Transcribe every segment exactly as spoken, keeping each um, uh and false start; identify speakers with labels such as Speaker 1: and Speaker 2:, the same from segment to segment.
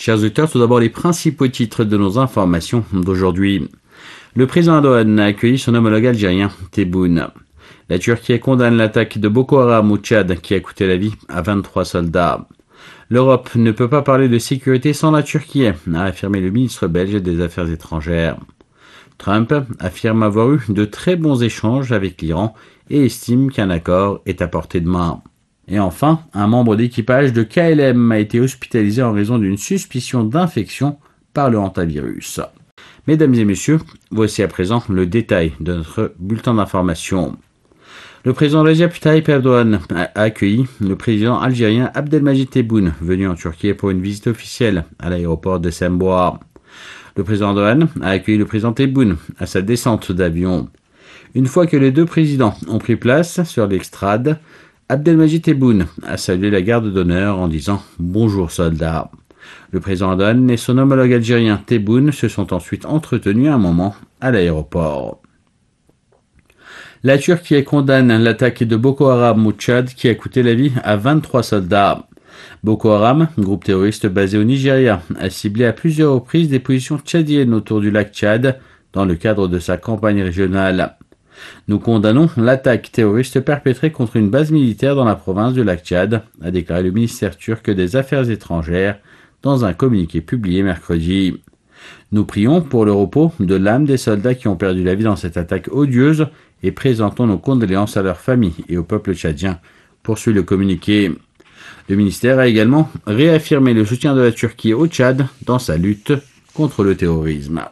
Speaker 1: Chers auditeurs, tout d'abord les principaux titres de nos informations d'aujourd'hui. Le président Erdogan a accueilli son homologue algérien, Tebboune. La Turquie condamne l'attaque de Boko Haram au Tchad qui a coûté la vie à vingt-trois soldats. L'Europe ne peut pas parler de sécurité sans la Turquie, a affirmé le ministre belge des Affaires étrangères. Trump affirme avoir eu de très bons échanges avec l'Iran et estime qu'un accord est à portée de main. Et enfin, un membre d'équipage de K L M a été hospitalisé en raison d'une suspicion d'infection par le hantavirus. Mesdames et messieurs, voici à présent le détail de notre bulletin d'information. Le président Recep Tayyip Erdogan a accueilli le président algérien Abdelmadjid Tebboune, venu en Turquie pour une visite officielle à l'aéroport de Semboa. Le président Erdogan a accueilli le président Tebboune à sa descente d'avion. Une fois que les deux présidents ont pris place sur l'estrade, Abdelmadjid Tebboune a salué la garde d'honneur en disant « Bonjour soldats ». Le président Erdogan et son homologue algérien Tebboune se sont ensuite entretenus un moment à l'aéroport. La Turquie condamne l'attaque de Boko Haram au Tchad qui a coûté la vie à vingt-trois soldats. Boko Haram, groupe terroriste basé au Nigeria, a ciblé à plusieurs reprises des positions tchadiennes autour du lac Tchad dans le cadre de sa campagne régionale. Nous condamnons l'attaque terroriste perpétrée contre une base militaire dans la province du lac Tchad, a déclaré le ministère turc des Affaires étrangères dans un communiqué publié mercredi. Nous prions pour le repos de l'âme des soldats qui ont perdu la vie dans cette attaque odieuse et présentons nos condoléances à leurs familles et au peuple tchadien, poursuit le communiqué. Le ministère a également réaffirmé le soutien de la Turquie au Tchad dans sa lutte contre le terrorisme.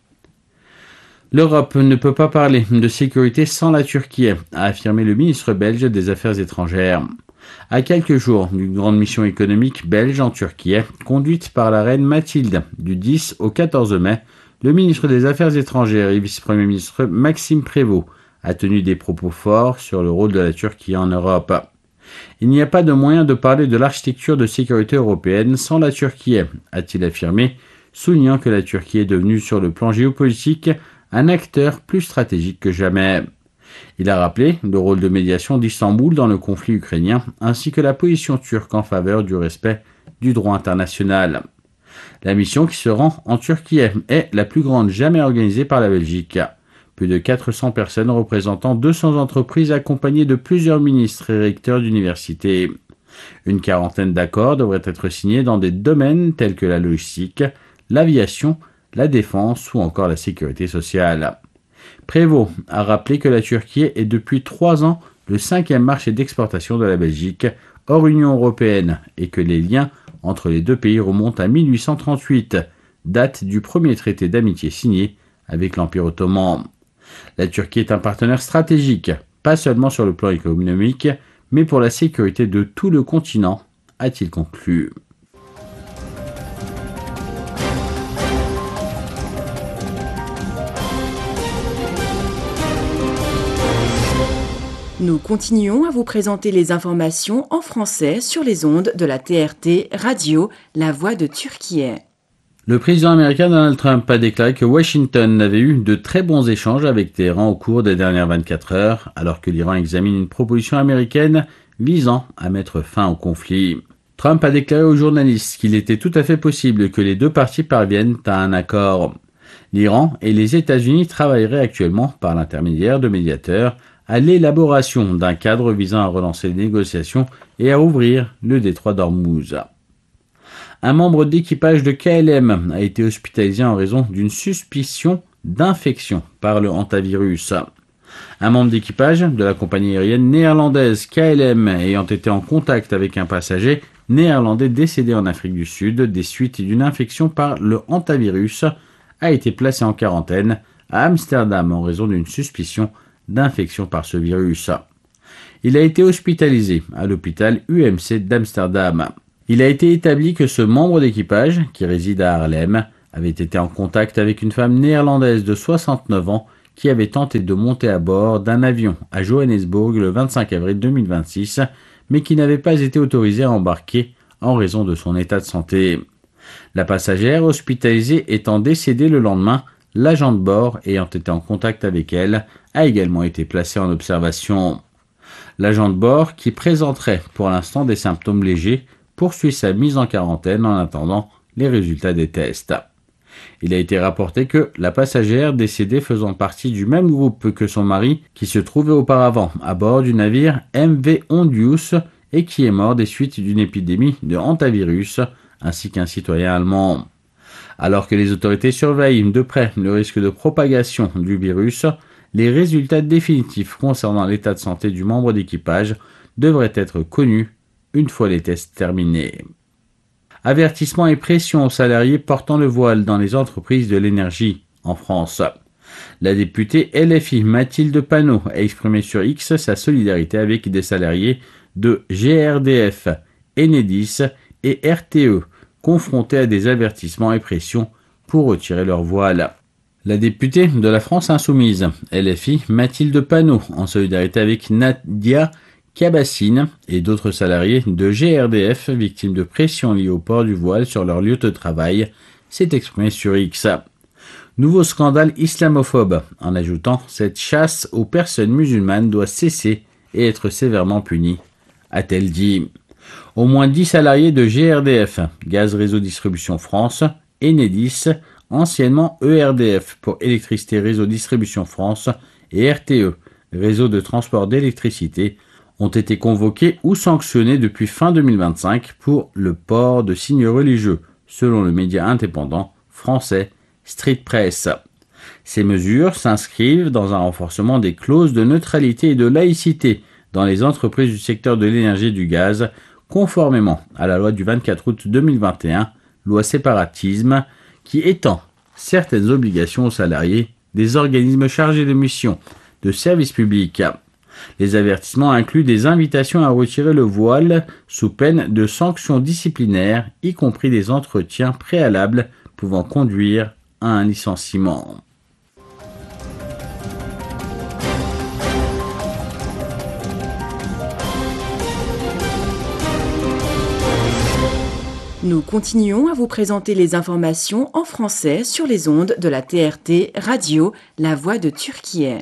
Speaker 1: L'Europe ne peut pas parler de sécurité sans la Turquie, a affirmé le ministre belge des Affaires étrangères. À quelques jours d'une grande mission économique belge en Turquie, conduite par la reine Mathilde du dix au quatorze mai, le ministre des Affaires étrangères et vice-premier ministre Maxime Prévost a tenu des propos forts sur le rôle de la Turquie en Europe. Il n'y a pas de moyen de parler de l'architecture de sécurité européenne sans la Turquie, a-t-il affirmé, soulignant que la Turquie est devenue sur le plan géopolitique un acteur plus stratégique que jamais. Il a rappelé le rôle de médiation d'Istanbul dans le conflit ukrainien, ainsi que la position turque en faveur du respect du droit international. La mission qui se rend en Turquie est la plus grande jamais organisée par la Belgique. Plus de quatre cents personnes représentant deux cents entreprises accompagnées de plusieurs ministres et recteurs d'universités. Une quarantaine d'accords devraient être signés dans des domaines tels que la logistique, l'aviation, la défense ou encore la sécurité sociale. Prévost a rappelé que la Turquie est depuis trois ans le cinquième marché d'exportation de la Belgique hors Union européenne et que les liens entre les deux pays remontent à mille huit cent trente-huit, date du premier traité d'amitié signé avec l'Empire ottoman. La Turquie est un partenaire stratégique, pas seulement sur le plan économique, mais pour la sécurité de tout le continent, a-t-il conclu.
Speaker 2: Nous continuons à vous présenter les informations en français sur les ondes de la T R T Radio, la voix de Turquie.
Speaker 1: Le président américain Donald Trump a déclaré que Washington avait eu de très bons échanges avec Téhéran au cours des dernières vingt-quatre heures, alors que l'Iran examine une proposition américaine visant à mettre fin au conflit. Trump a déclaré aux journalistes qu'il était tout à fait possible que les deux parties parviennent à un accord. L'Iran et les États-Unis travailleraient actuellement, par l'intermédiaire de médiateurs, à l'élaboration d'un cadre visant à relancer les négociations et à ouvrir le détroit d'Ormuz. Un membre d'équipage de K L M a été hospitalisé en raison d'une suspicion d'infection par le hantavirus. Un membre d'équipage de la compagnie aérienne néerlandaise K L M ayant été en contact avec un passager néerlandais décédé en Afrique du Sud des suites d'une infection par le hantavirus a été placé en quarantaine à Amsterdam en raison d'une suspicion d'infection par ce virus. Il a été hospitalisé à l'hôpital U M C d'Amsterdam. Il a été établi que ce membre d'équipage, qui réside à Haarlem, avait été en contact avec une femme néerlandaise de soixante-neuf ans qui avait tenté de monter à bord d'un avion à Johannesburg le vingt-cinq avril deux mille vingt-six, mais qui n'avait pas été autorisée à embarquer en raison de son état de santé. La passagère hospitalisée étant décédée le lendemain, l'agent de bord ayant été en contact avec elle a également été placé en observation. L'agent de bord, qui présenterait pour l'instant des symptômes légers, poursuit sa mise en quarantaine en attendant les résultats des tests. Il a été rapporté que la passagère décédée faisant partie du même groupe que son mari, qui se trouvait auparavant à bord du navire M V Hondius et qui est mort des suites d'une épidémie de hantavirus, ainsi qu'un citoyen allemand. Alors que les autorités surveillent de près le risque de propagation du virus, les résultats définitifs concernant l'état de santé du membre d'équipage devraient être connus une fois les tests terminés. Avertissement et pression aux salariés portant le voile dans les entreprises de l'énergie en France. La députée L F I Mathilde Panot a exprimé sur X sa solidarité avec des salariés de G R D F, Enedis et R T E, confrontés à des avertissements et pressions pour retirer leur voile. La députée de la France Insoumise, L F I Mathilde Panot, en solidarité avec Nadia Kabassine et d'autres salariés de G R D F victimes de pressions liées au port du voile sur leur lieu de travail, s'est exprimé sur X. Nouveau scandale islamophobe, en ajoutant « Cette chasse aux personnes musulmanes doit cesser et être sévèrement punie », a-t-elle dit. Au moins dix salariés de G R D F, Gaz Réseau Distribution France, Enedis, anciennement E R D F pour Électricité Réseau Distribution France et R T E, Réseau de transport d'électricité, ont été convoqués ou sanctionnés depuis fin deux mille vingt-cinq pour le port de signes religieux, selon le média indépendant français Street Press. Ces mesures s'inscrivent dans un renforcement des clauses de neutralité et de laïcité dans les entreprises du secteur de l'énergie et du gaz, conformément à la loi du vingt-quatre août deux mille vingt et un, loi séparatisme, qui étend certaines obligations aux salariés des organismes chargés de missions de service public. Les avertissements incluent des invitations à retirer le voile sous peine de sanctions disciplinaires, y compris des entretiens préalables pouvant conduire à un licenciement.
Speaker 2: Nous continuons à vous présenter les informations en français sur les ondes de la T R T Radio, la voix de Turquie.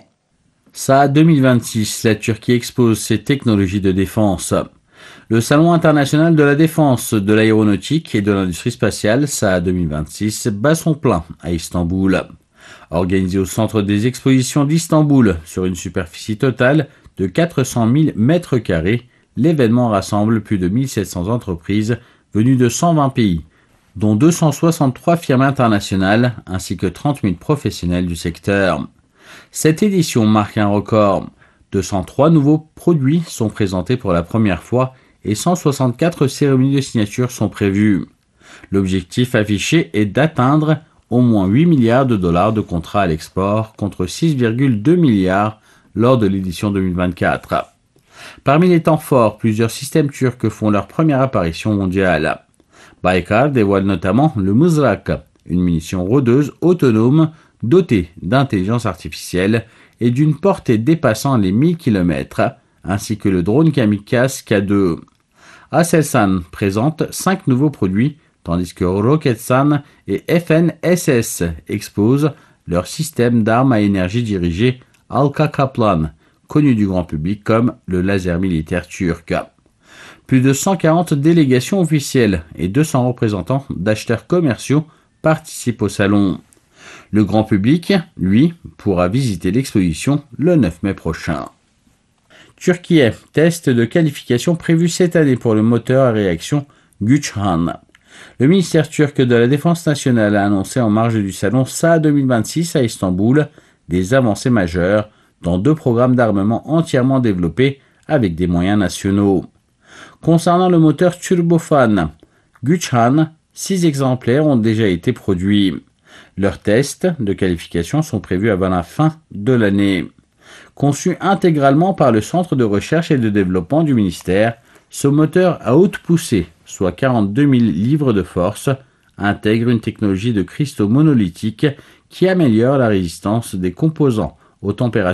Speaker 1: S A A deux mille vingt-six, la Turquie expose ses technologies de défense. Le Salon international de la défense, de l'aéronautique et de l'industrie spatiale, S A A deux mille vingt-six, bat son plein à Istanbul. Organisé au centre des expositions d'Istanbul, sur une superficie totale de quatre cent mille mètres carrés, l'événement rassemble plus de mille sept cents entreprises venues de cent vingt pays, dont deux cent soixante-trois firmes internationales ainsi que trente mille professionnels du secteur. Cette édition marque un record. deux cent trois nouveaux produits sont présentés pour la première fois et cent soixante-quatre cérémonies de signature sont prévues. L'objectif affiché est d'atteindre au moins huit milliards de dollars de contrats à l'export contre six virgule deux milliards lors de l'édition deux mille vingt-quatre. Parmi les temps forts, plusieurs systèmes turcs font leur première apparition mondiale. Baykar dévoile notamment le Mızrak, une munition rôdeuse autonome dotée d'intelligence artificielle et d'une portée dépassant les mille kilomètres, ainsi que le drone kamikaze K deux. Aselsan présente cinq nouveaux produits, tandis que Roketsan et F N S S exposent leur système d'armes à énergie dirigée Halka Kaplan, connu du grand public comme le laser militaire turc. Plus de cent quarante délégations officielles et deux cents représentants d'acheteurs commerciaux participent au salon. Le grand public, lui, pourra visiter l'exposition le neuf mai prochain. Turquie, test de qualification prévu cette année pour le moteur à réaction Güçhan. Le ministère turc de la Défense nationale a annoncé en marge du salon S A A deux mille vingt-six à Istanbul des avancées majeures dans deux programmes d'armement entièrement développés avec des moyens nationaux. Concernant le moteur turbofan Güçhan, six exemplaires ont déjà été produits. Leurs tests de qualification sont prévus avant la fin de l'année. Conçu intégralement par le Centre de recherche et de développement du ministère, ce moteur à haute poussée, soit quarante-deux mille livres de force, intègre une technologie de cristaux monolithiques qui améliore la résistance des composants aux températures